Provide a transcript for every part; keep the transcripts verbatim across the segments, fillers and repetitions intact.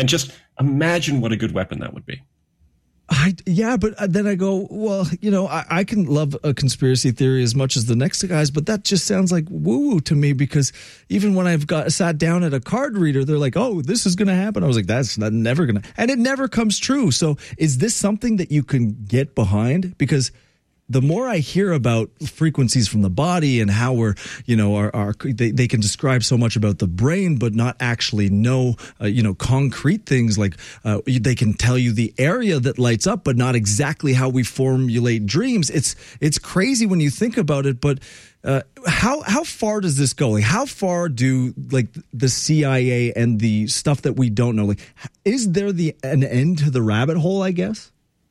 And just imagine what a good weapon that would be. I, yeah, but then I go, well, you know, I, I can love a conspiracy theory as much as the next guys, but that just sounds like woo-woo to me, because even when I've got sat down at a card reader, they're like, oh, this is going to happen. I was like, that's not, never going to, and it never comes true. So is this something that you can get behind? Because the more I hear about frequencies from the body and how we're, you know, our, our they, they can describe so much about the brain, but not actually know, uh, you know, concrete things like uh, they can tell you the area that lights up, but not exactly how we formulate dreams. It's it's crazy when you think about it. But uh, how how far does this go? Like, how far do like the C I A and the stuff that we don't know? Like, is there the an end to the rabbit hole, I guess?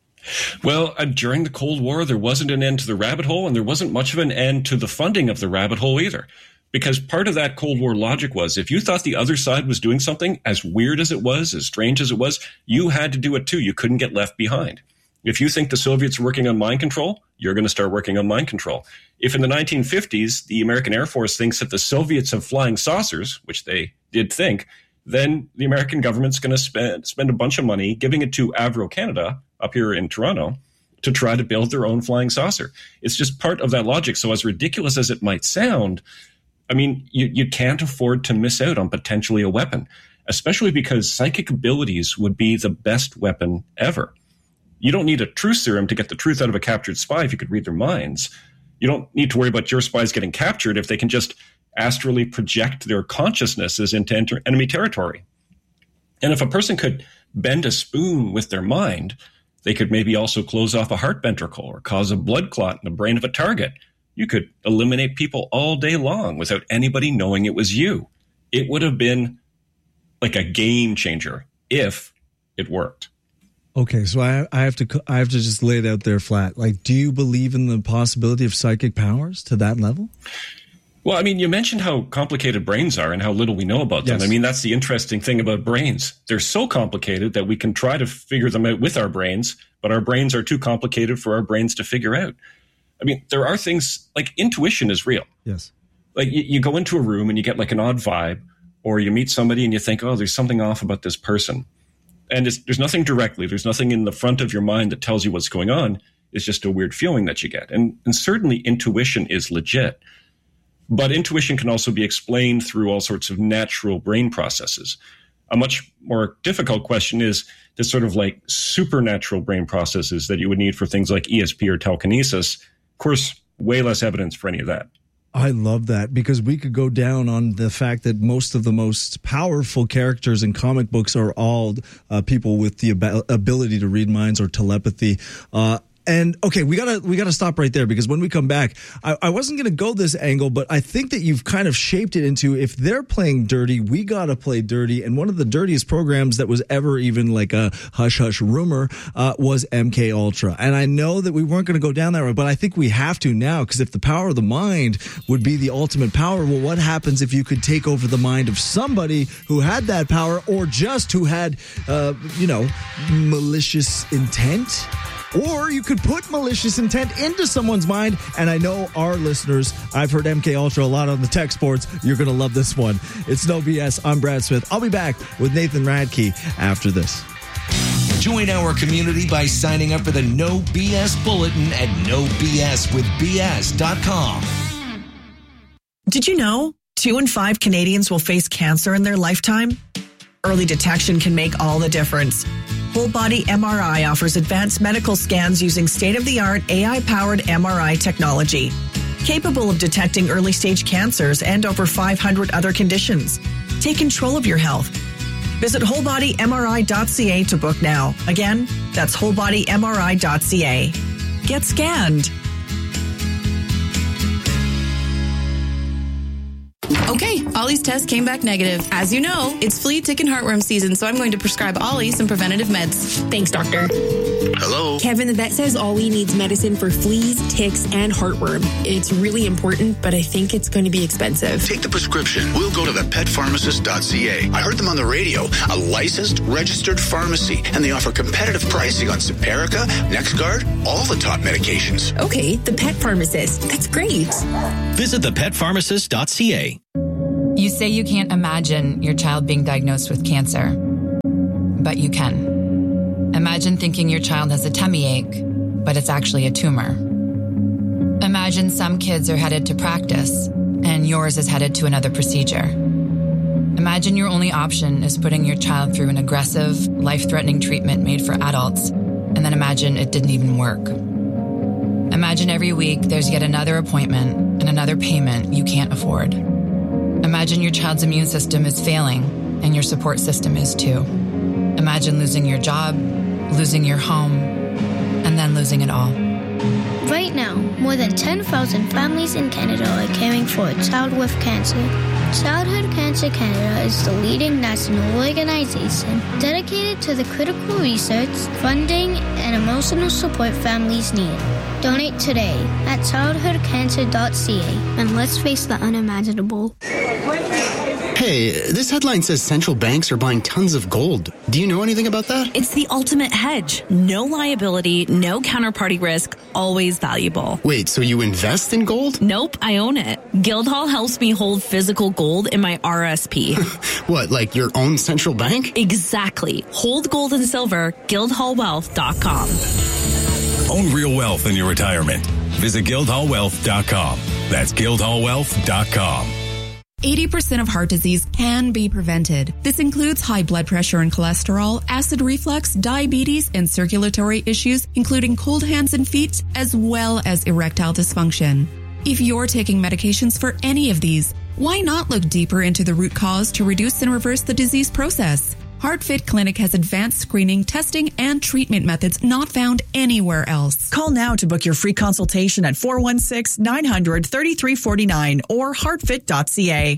Well, uh, during the Cold War, there wasn't an end to the rabbit hole, and there wasn't much of an end to the funding of the rabbit hole either. Because part of that Cold War logic was, if you thought the other side was doing something, as weird as it was, as strange as it was, you had to do it too. You couldn't get left behind. If you think the Soviets are working on mind control, you're going to start working on mind control. If in the nineteen fifties, the American Air Force thinks that the Soviets have flying saucers, which they did think, then the American government's going to spend spend a bunch of money giving it to Avro Canada up here in Toronto to try to build their own flying saucer. It's just part of that logic. So as ridiculous as it might sound, I mean, you, you can't afford to miss out on potentially a weapon, especially because psychic abilities would be the best weapon ever. You don't need a truth serum to get the truth out of a captured spy if you could read their minds. You don't need to worry about your spies getting captured if they can just astrally project their consciousnesses into enter- enemy territory. And if a person could bend a spoon with their mind, they could maybe also close off a heart ventricle or cause a blood clot in the brain of a target. You could eliminate people all day long without anybody knowing it was you. It would have been like a game changer if it worked. Okay, so I, I have to I have to just lay it out there flat. Like, do you believe in the possibility of psychic powers to that level? Well, I mean, you mentioned how complicated brains are and how little we know about them. Yes. I mean, that's the interesting thing about brains. They're so complicated that we can try to figure them out with our brains, but our brains are too complicated for our brains to figure out. I mean, there are things like intuition is real. Yes. Like you, you go into a room and you get like an odd vibe, or you meet somebody and you think, oh, there's something off about this person. And it's, there's nothing directly. There's nothing in the front of your mind that tells you what's going on. It's just a weird feeling that you get. And, and certainly intuition is legit. But intuition can also be explained through all sorts of natural brain processes. A much more difficult question is the sort of like supernatural brain processes that you would need for things like E S P or telekinesis. Of course, way less evidence for any of that. I love that, because we could go down on the fact that most of the most powerful characters in comic books are all uh, people with the ab- ability to read minds or telepathy. Uh, And okay, we gotta we gotta stop right there, because when we come back, I, I wasn't gonna go this angle, but I think that you've kind of shaped it into, if they're playing dirty, we gotta play dirty. And one of the dirtiest programs that was ever even like a hush hush rumor uh, was M K Ultra. And I know that we weren't gonna go down that road, but I think we have to now, because if the power of the mind would be the ultimate power, well, what happens if you could take over the mind of somebody who had that power, or just who had, uh, you know, malicious intent? Or you could put malicious intent into someone's mind. And I know our listeners, I've heard M K Ultra a lot on the tech sports. You're going to love this one. It's No B S. I'm Brad Smith. I'll be back with Nathan Radke after this. Join our community by signing up for the No B S Bulletin at no b s with b s dot com. Did you know two in five Canadians will face cancer in their lifetime? Early detection can make all the difference. Whole Body M R I offers advanced medical scans using state-of-the-art A I-powered M R I technology, capable of detecting early-stage cancers and over five hundred other conditions. Take control of your health. Visit whole body m r i dot c a to book now. Again, that's whole body m r i dot c a. Get scanned. Okay, Ollie's test came back negative. As you know, it's flea, tick, and heartworm season, so I'm going to prescribe Ollie some preventative meds. Thanks, doctor. Hello? Kevin, the vet says Ollie needs medicine for fleas, ticks, and heartworm. It's really important, but I think it's going to be expensive. Take the prescription. We'll go to the pet pharmacist dot c a. I heard them on the radio. A licensed, registered pharmacy, and they offer competitive pricing on Simparica, NexGard, all the top medications. Okay, the pet pharmacist. That's great. Visit the pet pharmacist dot c a. You say you can't imagine your child being diagnosed with cancer. but you can. Imagine thinking your child has a tummy ache, but it's actually a tumor. Imagine some kids are headed to practice, and yours is headed to another procedure. Imagine your only option is putting your child through an aggressive, life-threatening treatment made for adults, and then imagine it didn't even work. Imagine every week there's yet another appointment and another payment you can't afford. Imagine your child's immune system is failing, and your support system is too. Imagine losing your job, losing your home, and then losing it all. Right now, more than ten thousand families in Canada are caring for a child with cancer. Childhood Cancer Canada is the leading national organization dedicated to the critical research, funding, and emotional support families need. Donate today at childhood cancer dot c a and let's face the unimaginable. Hey, this headline says central banks are buying tons of gold. Do you know anything about that? It's the ultimate hedge. No liability, no counterparty risk, always valuable. Wait, so you invest in gold? Nope, I own it. Guildhall helps me hold physical gold in my R S P. What, like your own central bank? Exactly. Hold gold and silver, guildhall wealth dot com. Own real wealth in your retirement. Visit guildhall wealth dot com. That's guildhall wealth dot com. eighty percent of heart disease can be prevented. This includes high blood pressure and cholesterol, acid reflux, diabetes, and circulatory issues, including cold hands and feet, as well as erectile dysfunction. If you're taking medications for any of these, why not look deeper into the root cause to reduce and reverse the disease process? HeartFit Clinic has advanced screening, testing, and treatment methods not found anywhere else. Call now to book your free consultation at four one six, nine hundred, thirty-three forty-nine or heartfit dot c a.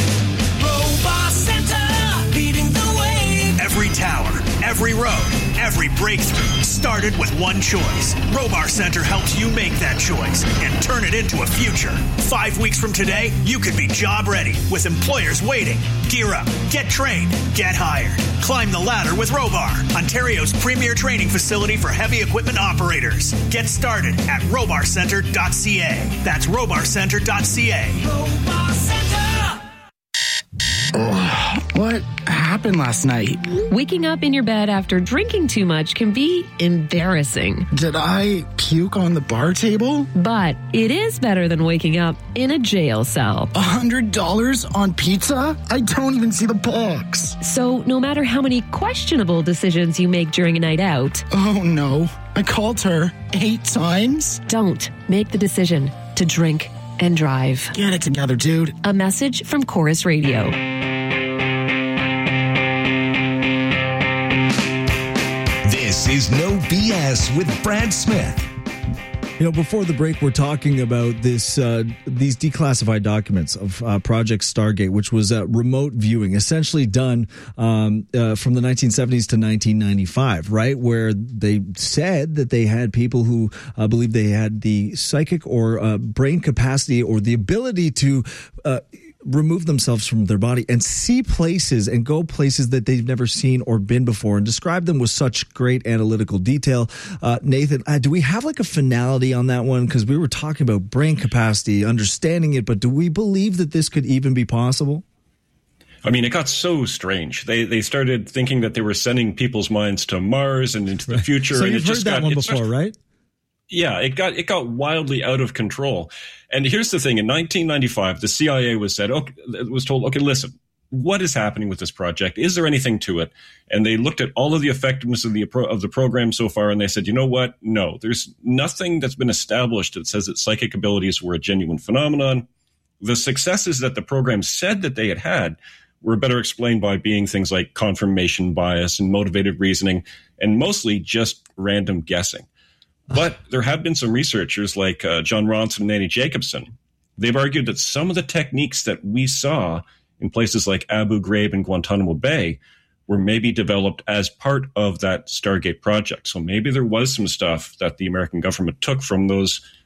Robot Center, leading the way. Every tower, every road, every breakthrough started with one choice. Robar Center helps you make that choice and turn it into a future. Five weeks from today, you could be job ready with employers waiting. Gear up, get trained, get hired. Climb the ladder with Robar, Ontario's premier training facility for heavy equipment operators. Get started at robar center dot c a. That's robar center dot c a. Robar Center! Oh, what happened last night? Waking up in your bed after drinking too much can be embarrassing. Did I puke on the bar table? But it is better than waking up in a jail cell. A hundred dollars on pizza? I don't even see the box. So no matter how many questionable decisions you make during a night out. Oh no, I called her eight times. Don't make the decision to drink and drive. Get it together, dude. A message from Chorus Radio. This is No B S with Brad Smith. You know, before the break, we're talking about this uh, these declassified documents of uh, Project Stargate, which was uh, remote viewing, essentially done um, uh, from the nineteen seventies to nineteen ninety-five, right? Where they said that they had people who uh, believed they had the psychic or uh, brain capacity or the ability to uh, remove themselves from their body and see places and go places that they've never seen or been before and describe them with such great analytical detail. Uh, Nathan, uh, do we have like a finality on that one? Because we were talking about brain capacity, understanding it, but do we believe that this could even be possible? I mean, it got so strange. They they started thinking that they were sending people's minds to Mars and into the future. So and you've it heard just that got, one it before, started, right? Yeah, it got it got wildly out of control. And here's the thing: in nineteen ninety-five, the C I A was said, okay, was told, okay, listen, what is happening with this project? Is there anything to it? And they looked at all of the effectiveness of the of the program so far, and they said, you know what? No, there's nothing that's been established that says that psychic abilities were a genuine phenomenon. The successes that the program said that they had had were better explained by being things like confirmation bias and motivated reasoning, and mostly just random guessing. But there have been some researchers like uh, John Ronson and Annie Jacobson. They've argued that some of the techniques that we saw in places like Abu Ghraib and Guantanamo Bay were maybe developed as part of that Stargate project. So maybe there was some stuff that the American government took from those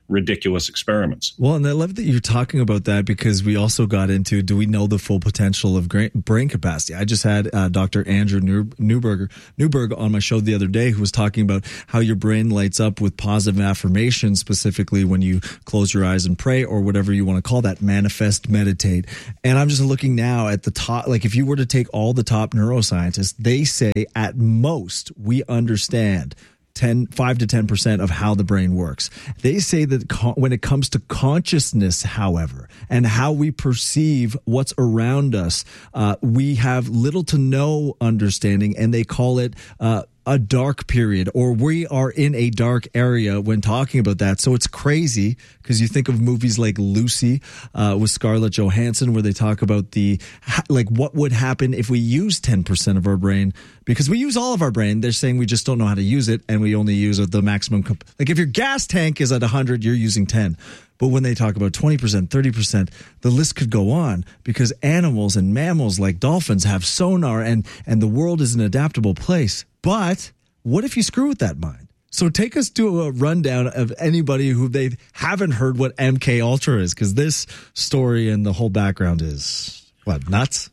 ridiculous experiments. Well, and I love that you're talking about that because we also got into, do we know the full potential of brain capacity? I just had uh, Doctor Andrew Newberger, Newberg on my show the other day who was talking about how your brain lights up with positive affirmations, specifically when you close your eyes and pray or whatever you want to call that, manifest, meditate. And I'm just looking now at the top, like if you were to take all the top neuroscientists, they say at most we understand ten, five to ten percent of how the brain works. They say that co- when it comes to consciousness, however, and how we perceive what's around us, uh, we have little to no understanding, and they call it uh, a dark period, or we are in a dark area when talking about that. So it's crazy because you think of movies like Lucy uh, with Scarlett Johansson, where they talk about the, like, what would happen if we use ten percent of our brain, because we use all of our brain. They're saying we just don't know how to use it, and we only use the maximum. Comp- like if your gas tank is at one hundred, you're using ten. But when they talk about twenty percent, thirty percent, the list could go on, because animals and mammals like dolphins have sonar, and, and the world is an adaptable place. But what if you screw with that mind? So take us to a rundown of anybody who they haven't heard what M K Ultra is, because this story and the whole background is, what, nuts?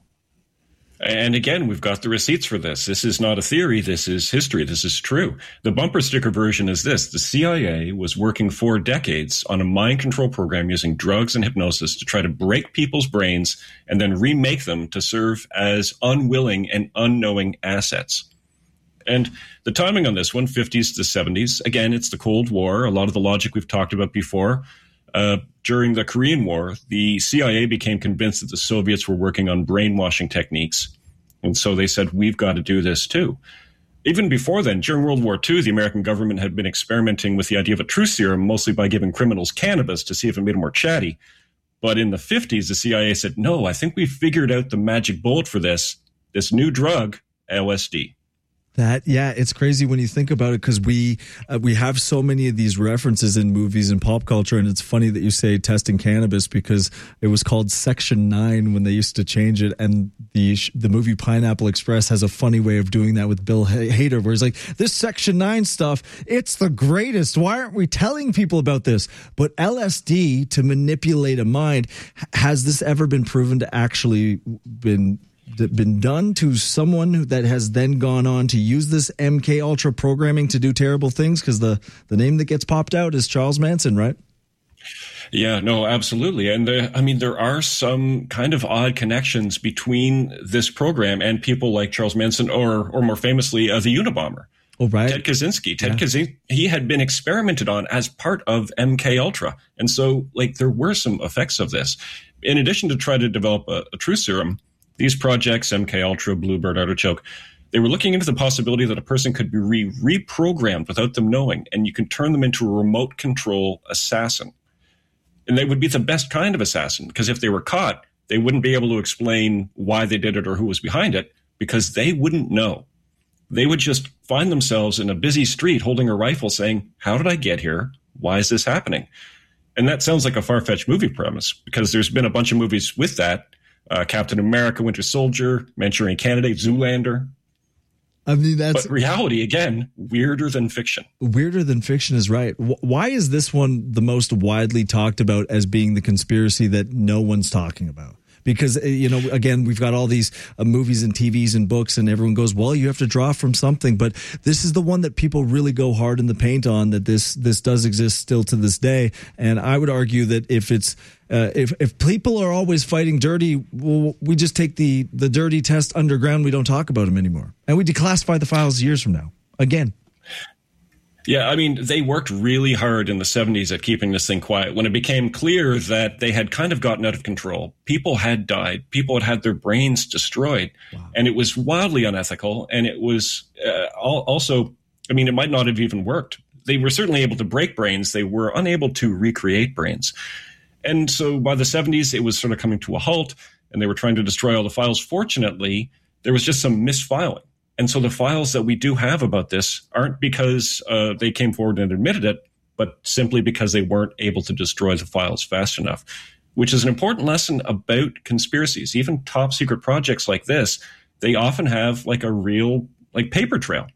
And again, we've got the receipts for this. This is not a theory. This is history. This is true. The bumper sticker version is this. The C I A was working for decades on a mind control program using drugs and hypnosis to try to break people's brains and then remake them to serve as unwilling and unknowing assets. And the timing on this one, fifties to seventies, again, it's the Cold War. A lot of the logic we've talked about before. Uh, during the Korean War, the C I A became convinced that the Soviets were working on brainwashing techniques. And so they said, we've got to do this too. Even before then, during World War Two, the American government had been experimenting with the idea of a truth serum, mostly by giving criminals cannabis to see if it made them more chatty. But in the fifties, the C I A said, no, I think we figured out the magic bullet for this, this new drug, L S D. That, yeah, it's crazy when you think about it, because we uh, we have so many of these references in movies and pop culture, and it's funny that you say testing cannabis, because it was called Section nine when they used to change it, and the the movie Pineapple Express has a funny way of doing that with Bill Hader, where he's like, this Section nine stuff, it's the greatest. Why aren't we telling people about this? But L S D, to manipulate a mind, has this ever been proven to actually been... been done to someone that has then gone on to use this M K Ultra programming to do terrible things? Because the, the name that gets popped out is Charles Manson, right? Yeah, no, absolutely. And there, I mean, there are some kind of odd connections between this program and people like Charles Manson, or, or more famously, uh, the Unabomber. Oh, right. Ted Kaczynski. Ted Yeah. Kaczynski, he had been experimented on as part of M K Ultra. And so, like, there were some effects of this. In addition to try to develop a, a truth serum, these projects, M K Ultra, Bluebird, Artichoke, they were looking into the possibility that a person could be re- reprogrammed without them knowing, and you can turn them into a remote control assassin. And they would be the best kind of assassin, because if they were caught, they wouldn't be able to explain why they did it or who was behind it, because they wouldn't know. They would just find themselves in a busy street holding a rifle saying, how did I get here? Why is this happening? And that sounds like a far-fetched movie premise, because there's been a bunch of movies with that. Uh, Captain America, Winter Soldier, Manchurian Candidate, Zoolander. I mean, that's... But reality, again, weirder than fiction. Weirder than fiction is right. Why is this one the most widely talked about as being the conspiracy that no one's talking about? Because, you know, again, we've got all these uh, movies and T Vs and books, and everyone goes, well, you have to draw from something. But this is the one that people really go hard in the paint on, that this this does exist still to this day. And I would argue that if it's uh, if if people are always fighting dirty, well, we just take the, the dirty test underground. We don't talk about them anymore. And we declassify the files years from now. Again. Yeah, I mean, they worked really hard in the seventies at keeping this thing quiet. When it became clear that they had kind of gotten out of control, people had died, people had had their brains destroyed, wow. And it was wildly unethical. And it was uh, also, I mean, it might not have even worked. They were certainly able to break brains. They were unable to recreate brains. And so by the seventies, it was sort of coming to a halt, and they were trying to destroy all the files. Fortunately, there was just some misfiling. And so the files that we do have about this aren't because uh, they came forward and admitted it, but simply because they weren't able to destroy the files fast enough, which is an important lesson about conspiracies. Even top secret projects like this, they often have like a real like paper trail.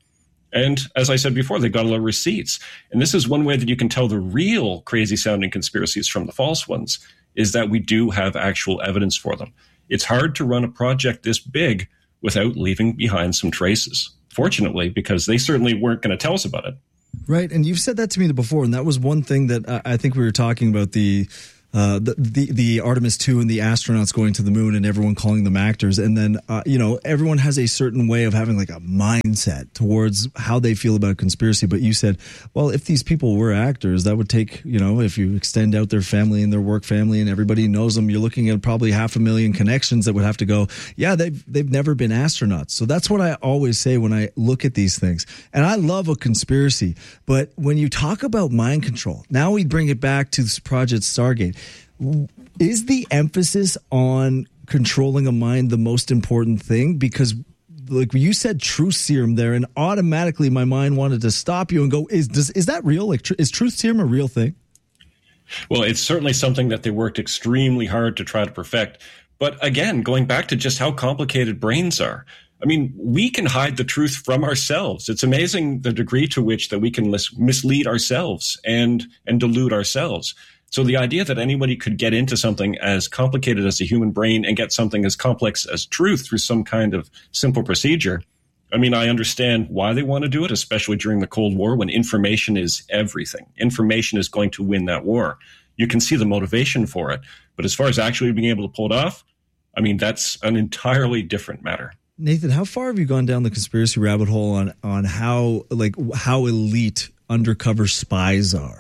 And as I said before, they got a lot of receipts. And this is one way that you can tell the real crazy sounding conspiracies from the false ones, is that we do have actual evidence for them. It's hard to run a project this big without leaving behind some traces. Fortunately, because they certainly weren't going to tell us about it. Right. And you've said that to me before. And that was one thing that uh, I think we were talking about the Uh, the, the the Artemis two and the astronauts going to the moon and everyone calling them actors. And then, uh, you know, everyone has a certain way of having like a mindset towards how they feel about conspiracy. But you said, well, if these people were actors, that would take, you know, if you extend out their family and their work family and everybody knows them, you're looking at probably half a million connections that would have to go, yeah, they've, they've never been astronauts. So that's what I always say when I look at these things. And I love a conspiracy. But when you talk about mind control, now we bring it back to this Project Stargate. Is the emphasis on controlling a mind the most important thing? Because like you said truth serum there, and automatically my mind wanted to stop you and go, is does, is that real? Like, is truth serum a real thing? Well, it's certainly something that they worked extremely hard to try to perfect. But again, going back to just how complicated brains are. I mean, we can hide the truth from ourselves. It's amazing the degree to which that we can mislead ourselves and, and delude ourselves. So the idea that anybody could get into something as complicated as a human brain and get something as complex as truth through some kind of simple procedure, I mean, I understand why they want to do it, especially during the Cold War when information is everything. Information is going to win that war. You can see the motivation for it. But as far as actually being able to pull it off, I mean, that's an entirely different matter. Nathan, how far have you gone down the conspiracy rabbit hole on, on how, like, how elite undercover spies are?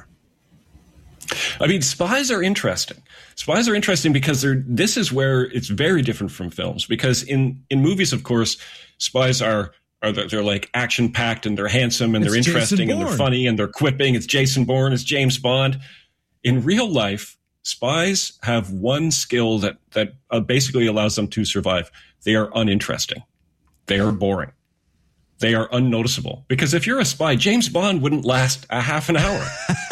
I mean, spies are interesting. Spies are interesting because they're, this is where it's very different from films. Because in, in movies, of course, spies are, are they're like action packed and they're handsome and they're interesting and they're funny and they're quipping. It's Jason Bourne, it's James Bond. In real life, spies have one skill that, that uh, basically allows them to survive. They are uninteresting. They are boring. They are unnoticeable. Because if you're a spy, James Bond wouldn't last a half an hour.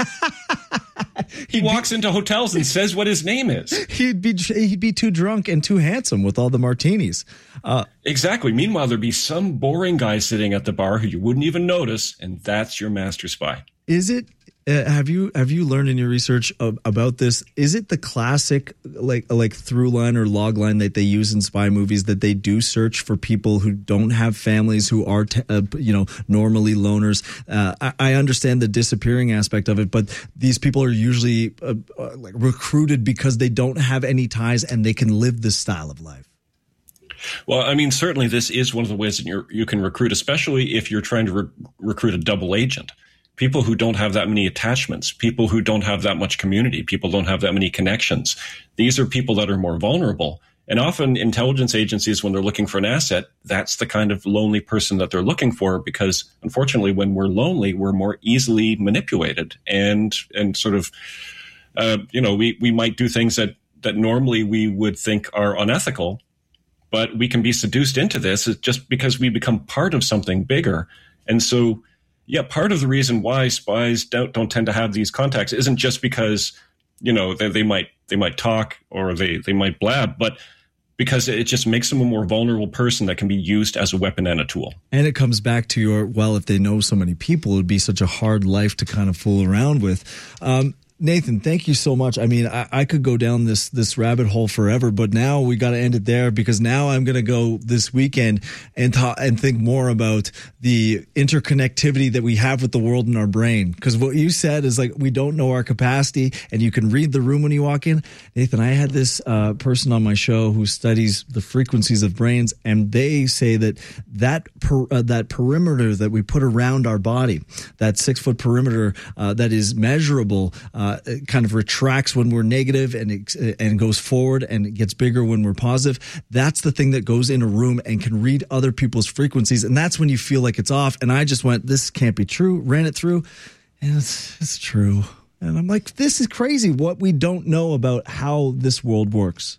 He walks into hotels and says what his name is. He'd be he'd be too drunk and too handsome with all the martinis. Uh, exactly. Meanwhile, there'd be some boring guy sitting at the bar who you wouldn't even notice, and that's your master spy. Is it? Uh, have you have you learned in your research of, about this? Is it the classic like like through line or log line that they use in spy movies that they do search for people who don't have families, who are t- uh, you know normally loners? Uh, I, I understand the disappearing aspect of it, but these people are usually uh, uh, like recruited because they don't have any ties and they can live this style of life. Well, I mean, certainly this is one of the ways that you're, you can recruit, especially if you're trying to re- recruit a double agent. People who don't have that many attachments, people who don't have that much community, people don't have that many connections. These are people that are more vulnerable. And often intelligence agencies, when they're looking for an asset, that's the kind of lonely person that they're looking for, because unfortunately, when we're lonely, we're more easily manipulated and and sort of, uh, you know, we, we might do things that, that normally we would think are unethical, but we can be seduced into this just because we become part of something bigger. And so, yeah, part of the reason why spies don't don't tend to have these contacts isn't just because, you know, they, they might they might talk or they, they might blab, but because it just makes them a more vulnerable person that can be used as a weapon and a tool. And it comes back to your, well, if they know so many people, it would be such a hard life to kind of fool around with. Um, Nathan, thank you so much. I mean, I, I could go down this this rabbit hole forever, but now we got to end it there, because now I'm going to go this weekend and ta- and think more about the interconnectivity that we have with the world in our brain. Because what you said is like, we don't know our capacity, and you can read the room when you walk in. Nathan, I had this uh, person on my show who studies the frequencies of brains, and they say that that per, uh, that perimeter that we put around our body, that six foot perimeter uh, that is measurable. Uh, Uh, it kind of retracts when we're negative and it, and goes forward, and it gets bigger when we're positive. That's the thing that goes in a room and can read other people's frequencies, and that's when you feel like it's off. And I just went, this can't be true. Ran it through, and it's, it's true. And I'm like, this is crazy what we don't know about how this world works.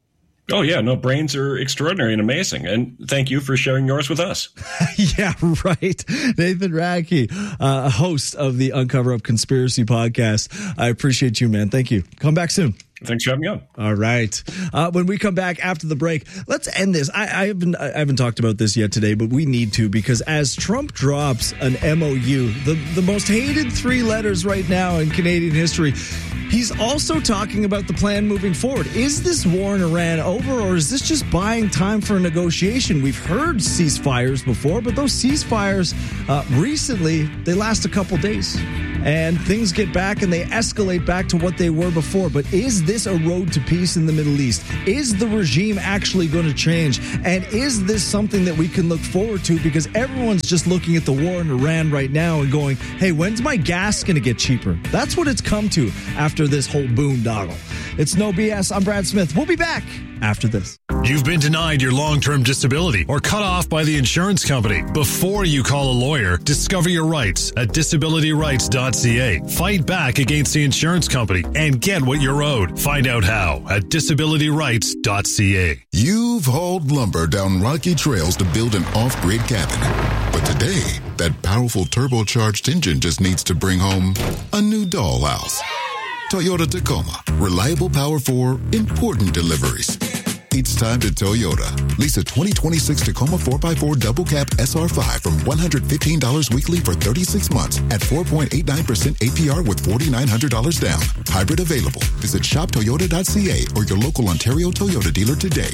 Oh, yeah. No, brains are extraordinary and amazing. And thank you for sharing yours with us. Yeah, right. Nathan Radke, uh, host of the Uncover Up Conspiracy podcast. I appreciate you, man. Thank you. Come back soon. Thanks for having me on. All right. Uh, when we come back after the break, let's end this. I, I haven't I haven't talked about this yet today, but we need to, because as Trump drops an M O U, the, the most hated three letters right now in Canadian history, he's also talking about the plan moving forward. Is this war in Iran over, or is this just buying time for a negotiation? We've heard ceasefires before, but those ceasefires uh, recently, they last a couple days. And things get back and they escalate back to what they were before. But is this a road to peace in the Middle East? Is the regime actually going to change? And is this something that we can look forward to? Because everyone's just looking at the war in Iran right now and going, hey, when's my gas going to get cheaper? That's what it's come to after this whole boondoggle. It's No B S. I'm Brad Smith. We'll be back after this. You've been denied your long-term disability or cut off by the insurance company. Before you call a lawyer, discover your rights at disability rights dot c a. Fight back against the insurance company and get what you're owed. Find out how at disability rights dot c a. You've hauled lumber down rocky trails to build an off-grid cabin. But today, that powerful turbocharged engine just needs to bring home a new dollhouse. Toyota Tacoma. Reliable power for important deliveries. It's time to Toyota. Lease a twenty twenty-six Tacoma four by four Double Cab S R five from one hundred fifteen dollars weekly for thirty-six months at four point eight nine percent A P R with four thousand nine hundred dollars down. Hybrid available. Visit shop toyota dot c a or your local Ontario Toyota dealer today.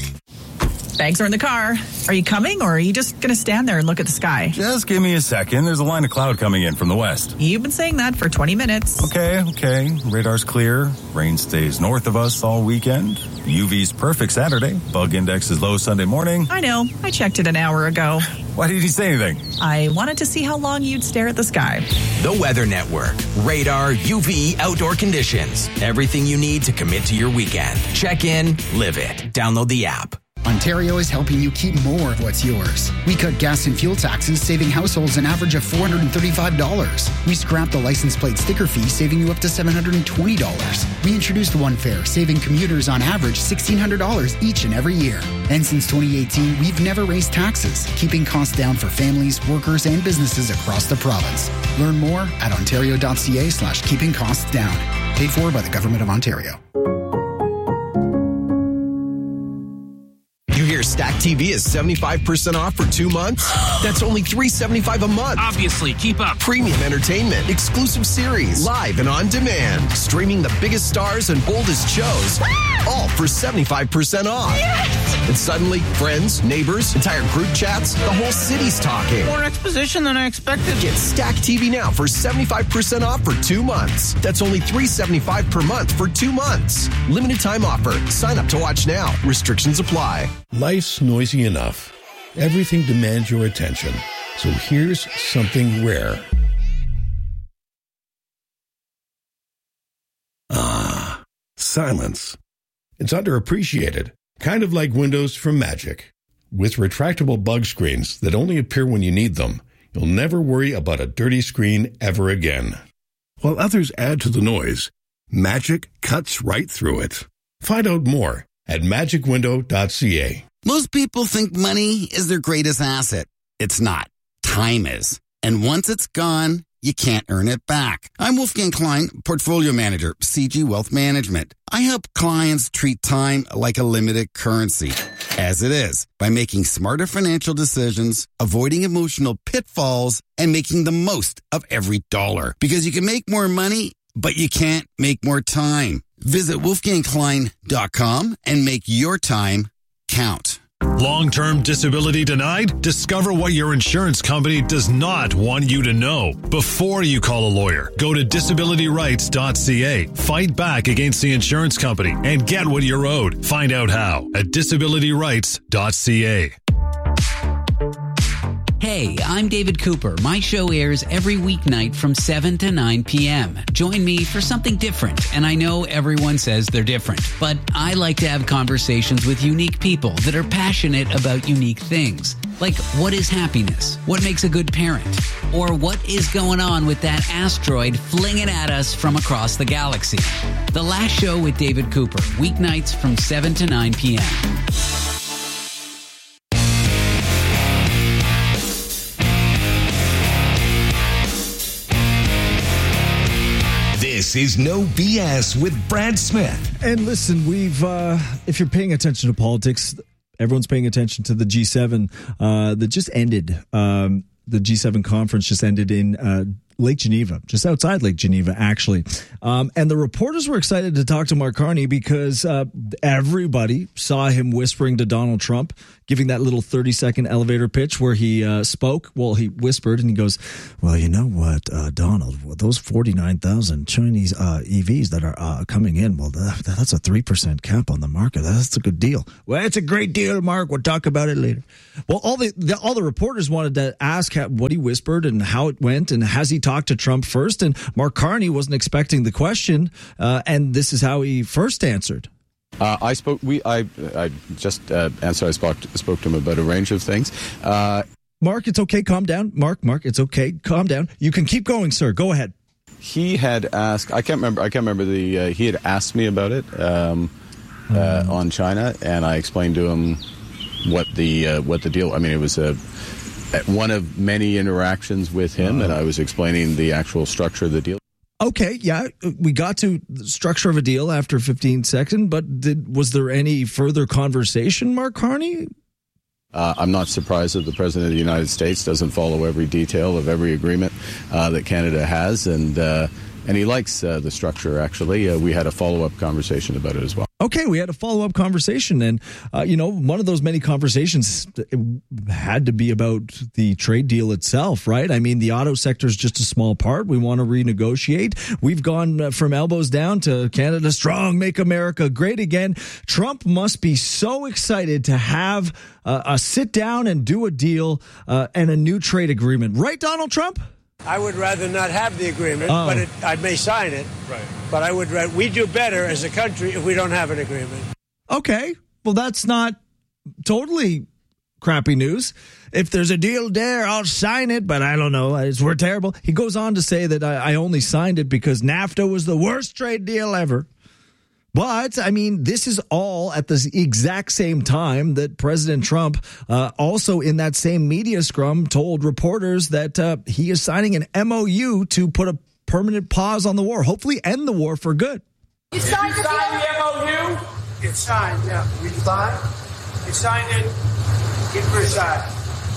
Bags are in the car. Are you coming, or are you just going to stand there and look at the sky? Just give me a second. There's a line of cloud coming in from the west. You've been saying that for twenty minutes. Okay, okay. Radar's clear. Rain stays north of us all weekend. U V's perfect Saturday. Bug index is low Sunday morning. I know. I checked it an hour ago. Why did you say anything? I wanted to see how long you'd stare at the sky. The Weather Network. Radar, U V, outdoor conditions. Everything you need to commit to your weekend. Check in, live it. Download the app. Ontario is helping you keep more of what's yours. We cut gas and fuel taxes, saving households an average of four hundred thirty-five dollars. We scrapped the license plate sticker fee, saving you up to seven hundred twenty dollars. We introduced One Fare, saving commuters on average sixteen hundred dollars each and every year. And since twenty eighteen, we've never raised taxes, keeping costs down for families, workers, and businesses across the province. Learn more at ontario dot c a slash keeping costs down. Paid for by the Government of Ontario. You hear Stack T V is seventy-five percent off for two months? That's only three dollars and seventy-five cents a month. Obviously, keep up. Premium entertainment, exclusive series, live and on demand, streaming the biggest stars and boldest shows, all for seventy-five percent off. Yes! And suddenly, friends, neighbors, entire group chats, the whole city's talking. More exposition than I expected. Get Stack T V now for seventy-five percent off for two months. That's only three dollars and seventy-five cents per month for two months. Limited time offer. Sign up to watch now. Restrictions apply. Life's noisy enough. Everything demands your attention. So here's something rare. Ah, silence. It's underappreciated. Kind of like windows from Magic. With retractable bug screens that only appear when you need them, you'll never worry about a dirty screen ever again. While others add to the noise, Magic cuts right through it. Find out more at magic window dot c a. Most people think money is their greatest asset. It's not. Time is. And once it's gone, you can't earn it back. I'm Wolfgang Klein, Portfolio Manager, C G Wealth Management. I help clients treat time like a limited currency, as it is, by making smarter financial decisions, avoiding emotional pitfalls, and making the most of every dollar. Because you can make more money, but you can't make more time. Visit wolfgang klein dot com and make your time count. Long-term disability denied? Discover what your insurance company does not want you to know before you call a lawyer. Go to disability rights dot c a. Fight back against the insurance company and get what you're owed. Find out how at disability rights dot c a. Hey, I'm David Cooper. My show airs every weeknight from seven to nine p.m. Join me for something different. And I know everyone says they're different, but I like to have conversations with unique people that are passionate about unique things. Like, what is happiness? What makes a good parent? Or what is going on with that asteroid flinging at us from across the galaxy? The Last Show with David Cooper, weeknights from seven to nine p.m. This This is No B S with Brad Smith. And listen, we've, uh, if you're paying attention to politics, everyone's paying attention to the G seven uh, that just ended. Um, the G seven conference just ended in uh, Lake Geneva, just outside Lake Geneva, actually. Um, and the reporters were excited to talk to Mark Carney because uh, everybody saw him whispering to Donald Trump, giving that little thirty-second elevator pitch where he uh, spoke. Well, he whispered and he goes, well, you know what, uh, Donald, well, those forty-nine thousand Chinese uh, E Vs that are uh, coming in, well, that, that's a three percent cap on the market. That's a good deal. Well, it's a great deal, Mark. We'll talk about it later. Well, all the, the all the reporters wanted to ask how, what he whispered and how it went, and has he talked to Trump first? And Mark Carney wasn't expecting the question, uh, and this is how he first answered. Uh, I spoke. We. I. I just uh, answered. I spoke. Spoke to him about a range of things. Uh, Mark, it's okay. Calm down. Mark. Mark, it's okay. Calm down. You can keep going, sir. Go ahead. He had asked. I can't remember. I can't remember the. Uh, he had asked me about it um, uh, on China, and I explained to him what the uh, what the deal. I mean, it was a. One of many interactions with him, uh, and I was explaining the actual structure of the deal. Okay, yeah, we got to the structure of a deal after fifteen seconds, but did, was there any further conversation, Mark Carney? Uh, I'm not surprised that the President of the United States doesn't follow every detail of every agreement uh, that Canada has, and uh, and he likes uh, the structure, actually. Uh, we had a follow-up conversation about it as well. Okay, we had a follow-up conversation, and, uh, you know, one of those many conversations had to be about the trade deal itself, right? I mean, the auto sector is just a small part. We want to renegotiate. We've gone from elbows down to Canada strong, make America great again. Trump must be so excited to have uh, a sit down and do a deal uh, and a new trade agreement. Right, Donald Trump? I would rather not have the agreement, oh. but it, I may sign it. Right. But I would. We do better as a country if we don't have an agreement. Okay. Well, that's not totally crappy news. If there's a deal there, I'll sign it, but I don't know. It's, we're terrible. He goes on to say that I, I only signed it because NAFTA was the worst trade deal ever. But, I mean, this is all at the exact same time that President Trump, uh, also in that same media scrum, told reporters that uh, he is signing an M O U to put a permanent pause on the war, hopefully end the war for good. You signed the M O U? It's signed, yeah. We signed? You signed it. Get for side.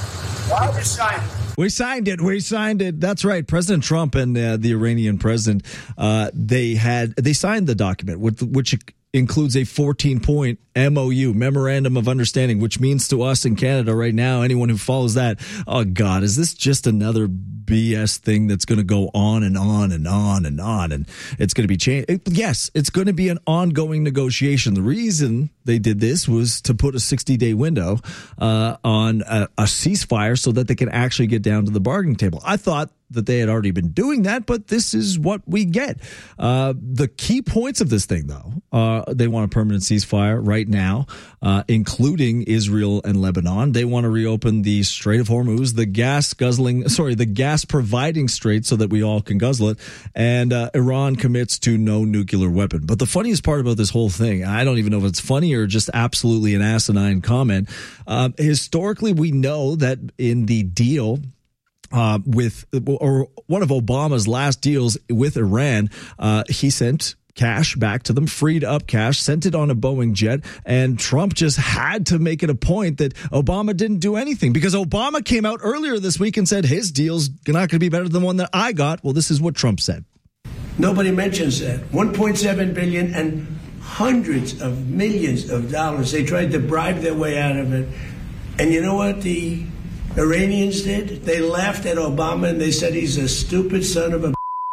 Why did you sign it? We signed it. We signed it. That's right. President Trump and uh, the Iranian president, uh, they had they signed the document, with, which includes a fourteen-point M O U, Memorandum of Understanding, which means to us in Canada right now, anyone who follows that, oh, God, is this just another B S thing that's going to go on and on and on and on, and it's going to be changed? Yes, it's going to be an ongoing negotiation. The reason they did this was to put a sixty-day window uh, on a, a ceasefire so that they can actually get down to the bargaining table. I thought that they had already been doing that, but this is what we get. Uh, the key points of this thing, though, uh, they want a permanent ceasefire right now, uh, including Israel and Lebanon. They want to reopen the Strait of Hormuz, the gas guzzling, sorry, the gas providing strait so that we all can guzzle it. And uh, Iran commits to no nuclear weapon. But the funniest part about this whole thing, I don't even know if it's funny or just absolutely an asinine comment. Uh, historically, we know that in the deal, Uh, with or one of Obama's last deals with Iran, uh, he sent cash back to them, freed up cash, sent it on a Boeing jet, and Trump just had to make it a point that Obama didn't do anything because Obama came out earlier this week and said his deal's not going to be better than the one that I got. Well, this is what Trump said. Nobody mentions that. one point seven billion dollars and hundreds of millions of dollars. They tried to bribe their way out of it. And you know what the Iranians did? They laughed at Obama and they said he's a stupid son of a.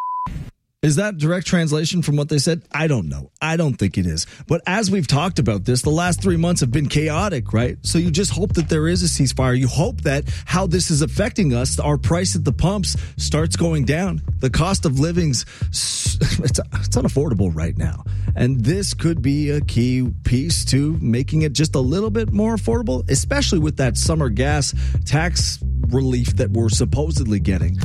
Is that direct translation from what they said? I don't know. I don't think it is. But as we've talked about this, the last three months have been chaotic, right? So you just hope that there is a ceasefire. You hope that how this is affecting us, our price at the pumps starts going down. The cost of living's, it's, it's unaffordable right now. And this could be a key piece to making it just a little bit more affordable, especially with that summer gas tax relief that we're supposedly getting.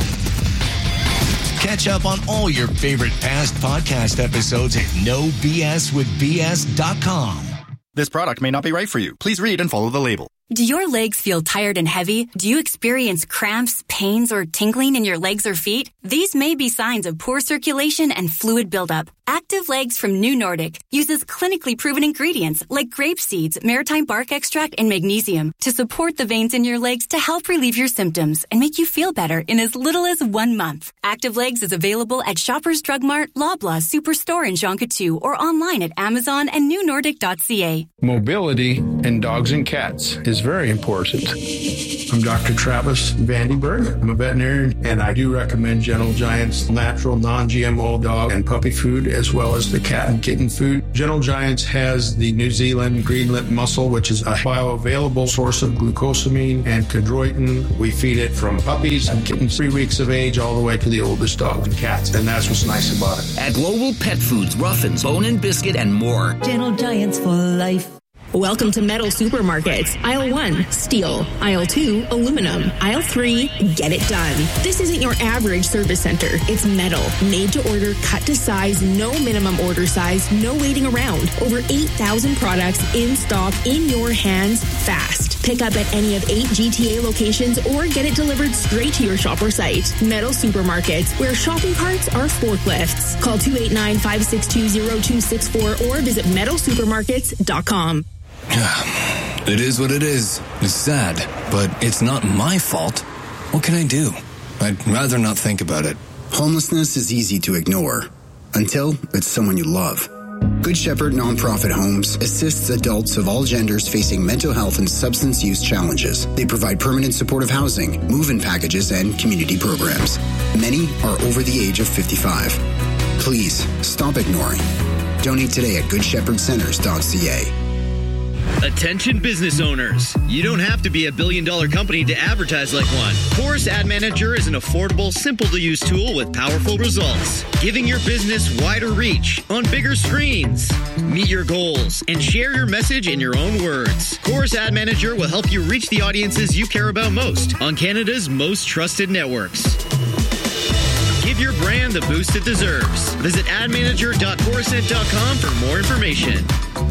Catch up on all your favorite past podcast episodes at no b s with b s dot com. This product may not be right for you. Please read and follow the label. Do your legs feel tired and heavy? Do you experience cramps, pains, or tingling in your legs or feet? These may be signs of poor circulation and fluid buildup. Active Legs from New Nordic uses clinically proven ingredients like grape seeds, maritime bark extract, and magnesium to support the veins in your legs to help relieve your symptoms and make you feel better in as little as one month. Active Legs is available at Shoppers Drug Mart, Loblaw, Superstore, and Jonquière, or online at Amazon and new nordic dot c a. Mobility in dogs and cats is very important. I'm Doctor Travis Vandenberg. I'm a veterinarian, and I do recommend Gentle Giant's natural non-G M O dog and puppy food, as well as the cat and kitten food. Gentle Giants has the New Zealand greenlet mussel, which is a bioavailable source of glucosamine and chondroitin. We feed it from puppies and kittens three weeks of age all the way to the oldest dogs and cats, and that's what's nice about it. At Global Pet Foods, Ruffins, Bone and Biscuit, and more. Gentle Giants for life. Welcome to Metal Supermarkets. Aisle one, steel. Aisle two, aluminum. Aisle three, get it done. This isn't your average service center. It's metal, made to order, cut to size, no minimum order size, no waiting around. Over eight thousand products in stock, in your hands, fast. Pick up at any of eight G T A locations or get it delivered straight to your shopper site. Metal Supermarkets, where shopping carts are forklifts. Call two eight nine, five six two, zero two six four or visit metal supermarkets dot com. It is what it is. It's sad, but it's not my fault. What can I do? I'd rather not think about it. Homelessness is easy to ignore until it's someone you love. Good Shepherd Nonprofit Homes assists adults of all genders facing mental health and substance use challenges. They provide permanent supportive housing, move-in packages, and community programs. Many are over the age of fifty-five. Please stop ignoring. Donate today at good shepherd centers dot c a. Attention business owners. You don't have to be a billion dollar company to advertise like one. Chorus Ad Manager is an affordable, simple to use tool with powerful results, giving your business wider reach on bigger screens. Meet your goals and share your message in your own words. Chorus Ad Manager will help you reach the audiences you care about most on Canada's most trusted networks. Give your brand the boost it deserves. Visit ad manager dot coruscent dot com for more information.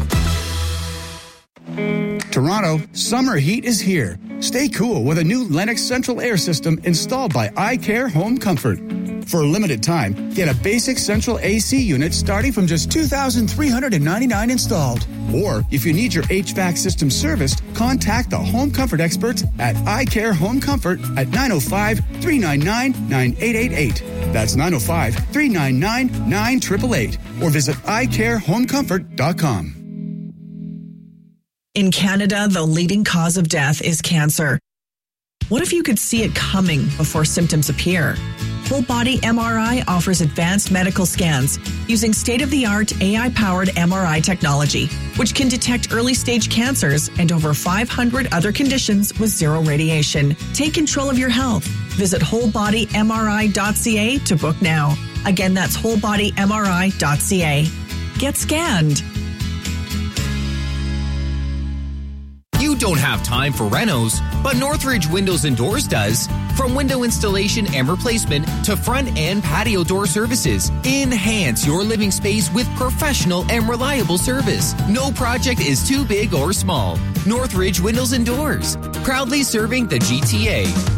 Toronto, summer heat is here. Stay cool with a new Lennox Central Air System installed by iCare Home Comfort. For a limited time, get a basic central A C unit starting from just two thousand three hundred ninety-nine dollars installed. Or, if you need your H V A C system serviced, contact the Home Comfort experts at iCare Home Comfort at nine oh five, three nine nine, nine eight eight eight. That's nine oh five, three nine nine, nine eight eight eight. Or visit i care home comfort dot com. In Canada, the leading cause of death is cancer. What if you could see it coming before symptoms appear? Whole Body M R I offers advanced medical scans using state-of-the-art A I-powered M R I technology, which can detect early-stage cancers and over five hundred other conditions with zero radiation. Take control of your health. Visit whole body m r i dot c a to book now. Again, that's whole body m r i dot c a. Get scanned. You don't have time for renos, but Northridge Windows and Doors does. From window installation and replacement to front and patio door services, enhance your living space with professional and reliable service. No project is too big or small. Northridge Windows and Doors, proudly serving the G T A.